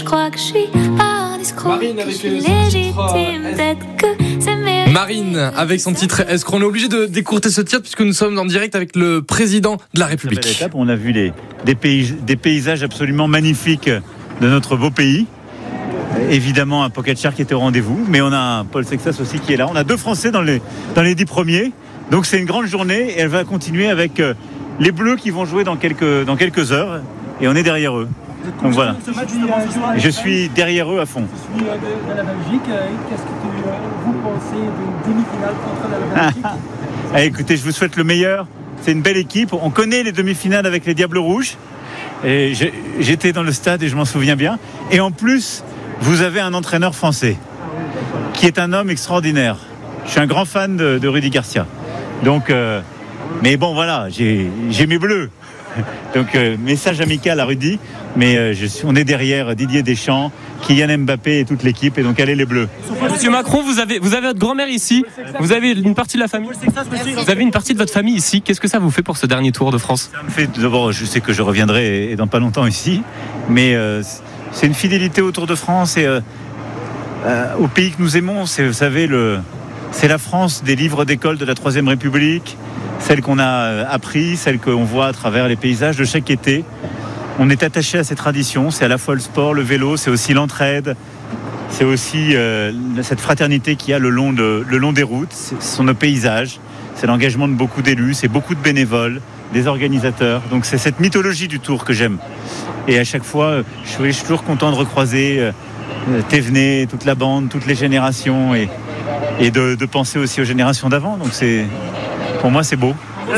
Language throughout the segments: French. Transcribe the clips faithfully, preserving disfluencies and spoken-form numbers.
Je crois que je suis un escroc, que je suis légitime, peut-être que c'est mes... Marine, avec son titre Escroc. On est obligé de décourter ce titre puisque nous sommes en direct avec le président de la République. Étape, on a vu les, des, pays, des paysages absolument magnifiques de notre beau pays. Évidemment un Pogačar qui était au rendez-vous, mais on a un Paul Sexas aussi qui est là. On a deux Français dans les, dans les dix premiers. Donc c'est une grande journée et elle va continuer avec euh, les Bleus qui vont jouer dans quelques, dans quelques heures et on est derrière eux. Donc voilà. Je suis derrière eux à fond. Je suis de la Belgique. Qu'est-ce que vous pensez de demi-finale contre la Belgique? Ah, écoutez, je vous souhaite le meilleur. C'est une belle équipe. On connaît les demi-finales avec les Diables Rouges. Et j'étais dans le stade et je m'en souviens bien. Et en plus, vous avez un entraîneur français qui est un homme extraordinaire. Je suis un grand fan de, de Rudy Garcia. Donc, euh, mais bon, voilà, j'ai, j'ai mes bleus. Donc, euh, message amical à Rudy. Mais euh, je suis, on est derrière Didier Deschamps, Kylian Mbappé et toute l'équipe. Et donc, allez les bleus. Monsieur Macron, vous avez, vous avez votre grand-mère ici. Vous avez une partie de la famille. Vous avez une partie de votre famille ici. Qu'est-ce que ça vous fait pour ce dernier Tour de France? Ça me fait, d'abord, je sais que je reviendrai et dans pas longtemps ici. Mais euh, c'est une fidélité au Tour de France et euh, euh, au pays que nous aimons. C'est, vous savez, le, c'est la France des livres d'école de la Troisième République. Celle qu'on a appris, celle qu'on voit à travers les paysages de chaque été. On est attaché à ces traditions, c'est à la fois le sport, le vélo, c'est aussi l'entraide, c'est aussi euh, cette fraternité qu'il y a le long, de, le long des routes, ce sont nos paysages, c'est l'engagement de beaucoup d'élus, c'est beaucoup de bénévoles, des organisateurs, donc c'est cette mythologie du Tour que j'aime. Et à chaque fois, je suis, je suis toujours content de recroiser euh, Thévenet, toute la bande, toutes les générations et, et de, de penser aussi aux générations d'avant, donc c'est, pour moi c'est beau.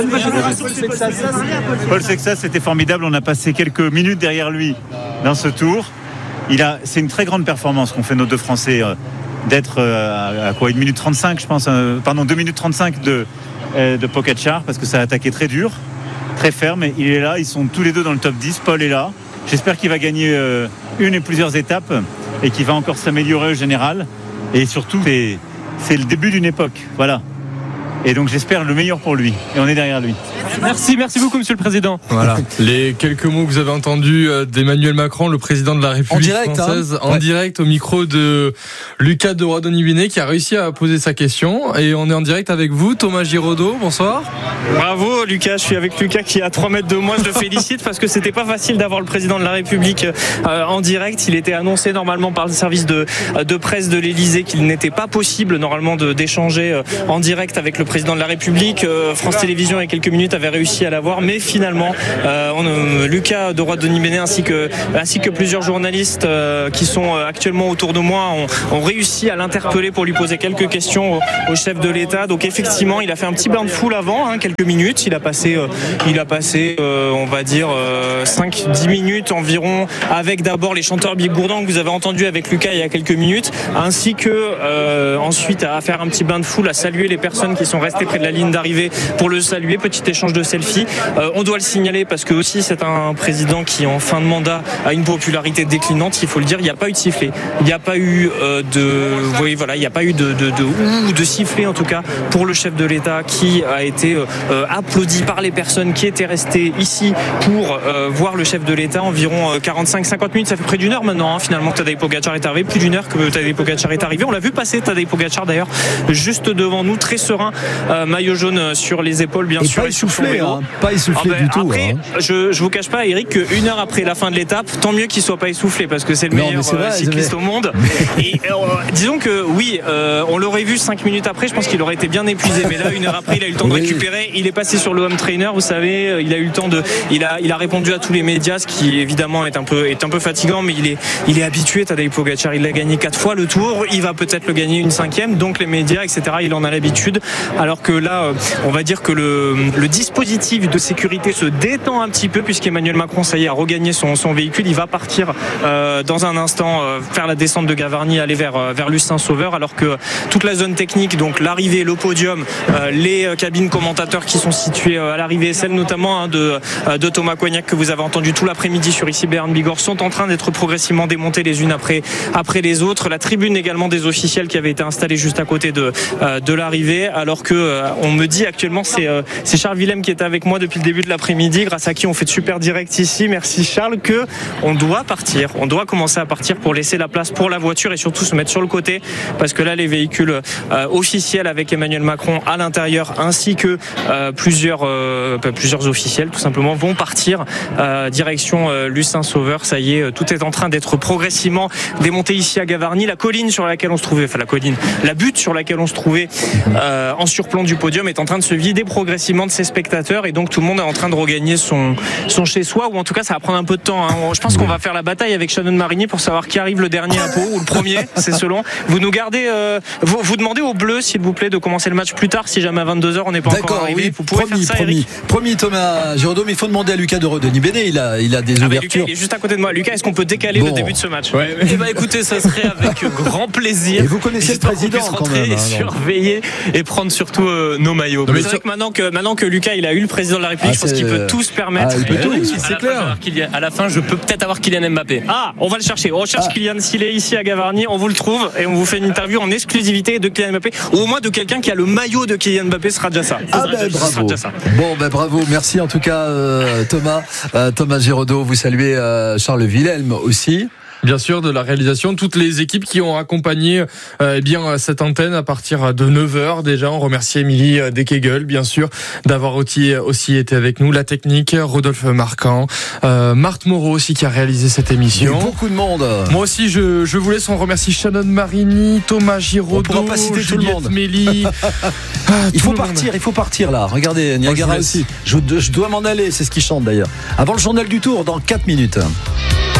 Paul Sexas, c'était formidable. On a passé quelques minutes derrière lui dans ce tour. Il a, c'est une très grande performance qu'ont fait nos deux Français euh, d'être euh, à, à quoi une minute trente-cinq, je pense. Euh, pardon, deux minutes trente-cinq de, euh, de Pogačar parce que ça a attaqué très dur, très ferme. Il est là. Ils sont tous les deux dans le top dix. Paul est là. J'espère qu'il va gagner euh, une et plusieurs étapes et qu'il va encore s'améliorer au général. Et surtout, c'est, c'est le début d'une époque. Voilà. Et donc j'espère le meilleur pour lui. Et on est derrière lui. Merci, merci beaucoup Monsieur le Président. Voilà, les quelques mots que vous avez entendus d'Emmanuel Macron, le président de la République en direct, française, hein. en ouais. direct au micro de Lucas de Roidoni-Binet qui a réussi à poser sa question. Et on est en direct avec vous, Thomas Giraudot, bonsoir. Bravo Lucas, je suis avec Lucas qui est à trois mètres de moi, je le félicite parce que c'était pas facile d'avoir le président de la République euh, en direct. Il était annoncé normalement par le service de, de presse de l'Élysée qu'il n'était pas possible normalement de, d'échanger euh, en direct avec le président de la République. euh, France Télévisions il y a quelques minutes avait réussi à l'avoir, mais finalement euh, on, euh, Lucas de Roidoni-Binet ainsi que, ainsi que plusieurs journalistes euh, qui sont euh, actuellement autour de moi ont, ont réussi à l'interpeller pour lui poser quelques questions au, au chef de l'État. Donc effectivement il a fait un petit bain de foule avant, hein, quelques minutes, il a passé, euh, il a passé euh, on va dire euh, cinq dix minutes environ avec d'abord les chanteurs Bill Bourdon que vous avez entendu avec Lucas il y a quelques minutes, ainsi que euh, ensuite à faire un petit bain de foule, à saluer les personnes qui sont restées près de la ligne d'arrivée pour le saluer, petit échange de selfies. Euh, on doit le signaler parce que aussi c'est un président qui en fin de mandat a une popularité déclinante, il faut le dire. Il n'y a pas eu de sifflet, il n'y a pas eu euh, de, vous voyez, voilà, il n'y a pas eu de de, de, ou de sifflet en tout cas pour le chef de l'État qui a été euh, applaudi par les personnes qui étaient restées ici pour euh, voir le chef de l'État. Environ quarante-cinq cinquante minutes, ça fait près d'une heure maintenant hein, finalement que Tadej Pogačar est arrivé, plus d'une heure que Tadej Pogačar est arrivé. On l'a vu passer Tadej Pogačar d'ailleurs juste devant nous, très serein, euh, maillot jaune sur les épaules bien et sûr. Pas essoufflé, hein, pas essoufflé ah ben, du tout. Après, hein. je, je vous cache pas, Eric, qu'une heure après la fin de l'étape, tant mieux qu'il soit pas essoufflé parce que c'est le non, meilleur c'est vrai, euh, cycliste c'est au monde. Et euh, disons que oui, euh, on l'aurait vu cinq minutes après, je pense qu'il aurait été bien épuisé. Mais là, une heure après, il a eu le temps de oui. récupérer. Il est passé sur le home trainer, vous savez, il a eu le temps de, il a, il a répondu à tous les médias, ce qui évidemment est un peu, est un peu fatigant, mais il est, il est habitué. Tadej Pogačar, il a gagné quatre fois le Tour, il va peut-être le gagner une cinquième, donc les médias, et cetera. Il en a l'habitude. Alors que là, on va dire que le, le dispositif de sécurité se détend un petit peu puisqu'Emmanuel Macron, ça y est, a regagné son, son véhicule. Il va partir euh, dans un instant euh, faire la descente de Gavarnie, aller vers, euh, vers Luce-Saint-Sauveur, alors que toute la zone technique, donc l'arrivée, le podium, euh, les euh, cabines commentateurs qui sont situées euh, à l'arrivée, celle notamment hein, de, euh, de Thomas Cognac que vous avez entendu tout l'après-midi sur ici Bern Bigorre, sont en train d'être progressivement démontées les unes après, après les autres. La tribune également des officiels qui avait été installée juste à côté de, euh, de l'arrivée, alors que euh, on me dit actuellement c'est, euh, c'est Charles Willem qui est avec moi depuis le début de l'après-midi, grâce à qui on fait de super directs ici. Merci Charles, que on doit partir, on doit commencer à partir pour laisser la place pour la voiture et surtout se mettre sur le côté, parce que là les véhicules euh, officiels avec Emmanuel Macron à l'intérieur ainsi que euh, plusieurs, euh, plusieurs officiels tout simplement vont partir euh, direction euh, Lucin-Sauveur. Ça y est, tout est en train d'être progressivement démonté ici à Gavarnie. La colline sur laquelle on se trouvait, enfin la colline, la butte sur laquelle on se trouvait euh, en surplomb du podium est en train de se vider progressivement de ses spectateurs, et donc tout le monde est en train de regagner son, son chez-soi, ou en tout cas ça va prendre un peu de temps, hein. Je pense qu'on va faire la bataille avec Shannon Marini pour savoir qui arrive le dernier à Pau ou le premier, c'est selon. Vous nous gardez, euh, vous, vous demandez aux Bleus s'il vous plaît de commencer le match plus tard si jamais à vingt-deux heures on n'est pas D'accord, encore arrivé. Oui, vous pouvez promis, faire ça, promis, Eric. promis Thomas Giraudot, mais il faut demander à Lucas de Redoni-Béné, il a, il a des ah ouvertures. Lucas, il est juste à côté de moi. Lucas, est-ce qu'on peut décaler bon. le début de ce match? Ouais. Eh ben écoutez, ça serait avec grand plaisir. Et vous connaissez le président quand même, et hein, surveiller et prendre surtout euh, nos maillots. Mais c'est vrai que maintenant que maintenant que Lucas il a eu le président de la République, ah, je pense qu'il peut tout se permettre. Ah, il peut et tout, oui, c'est clair. Kylian, à la fin, je peux peut-être avoir Kylian Mbappé. Ah, on va le chercher. On recherche ah. Kylian. S'il est ici à Gavarnie, on vous le trouve et on vous fait une interview en exclusivité de Kylian Mbappé, ou au moins de quelqu'un qui a le maillot de Kylian Mbappé. Ce sera déjà ça. Ah ben bravo. Déjà ça. Bon ben bravo, merci en tout cas euh, Thomas, euh, Thomas Giraudot. Vous saluez euh, Charles Willem aussi. Bien sûr, de la réalisation, toutes les équipes qui ont accompagné euh, eh bien cette antenne à partir de neuf heures déjà. On remercie Émilie Dekegel, bien sûr, d'avoir aussi, aussi été avec nous. La technique, Rodolphe Marquand, euh, Marthe Moreau aussi qui a réalisé cette émission. Beaucoup de monde. Moi aussi, je, je vous laisse. On remercie Shannon Marini, Thomas Giraudot, on pourra pas citer tout le monde. Mélie. Ah, il faut partir, monde. il faut partir là. Regardez, Niagara oh, je aussi. Je, je dois m'en aller, c'est ce qui chante d'ailleurs. Avant le journal du Tour, dans quatre minutes.